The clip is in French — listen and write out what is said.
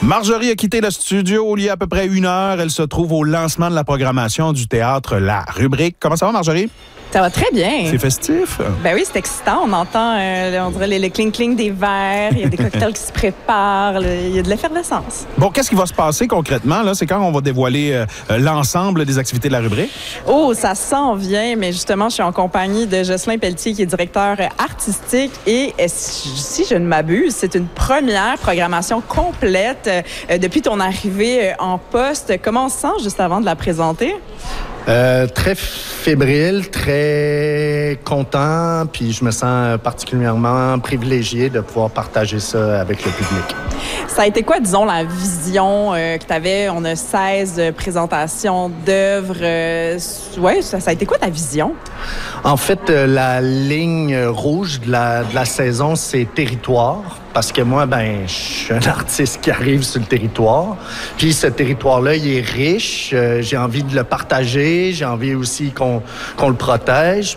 Marjorie a quitté le studio il y a à peu près 1 heure. Elle se trouve au lancement de la programmation du théâtre La Rubrique. Comment ça va, Marjorie? Ça va très bien. C'est festif? Ben oui, c'est excitant. On entend, on dirait le cling-cling des verres. Il y a des cocktails qui se préparent. Il y a de l'effervescence. Bon, qu'est-ce qui va se passer concrètement, là? C'est quand on va dévoiler l'ensemble des activités de La Rubrique? Oh, ça s'en vient, mais justement, je suis en compagnie de Jocelyn Pelletier, qui est directeur artistique. Et si je ne m'abuse, c'est une première programmation complète depuis ton arrivée en poste. Comment on se sent juste avant de la présenter? Très fébrile, très content, puis je me sens particulièrement privilégié de pouvoir partager ça avec le public. Ça a été quoi, disons, la vision que tu avais? On a 16 présentations d'œuvres. Ouais, ça a été quoi ta vision? En fait, la ligne rouge de la saison, c'est territoire. Parce que moi, je suis un artiste qui arrive sur le territoire. Puis ce territoire-là, il est riche. J'ai envie de le partager. J'ai envie aussi qu'on le protège.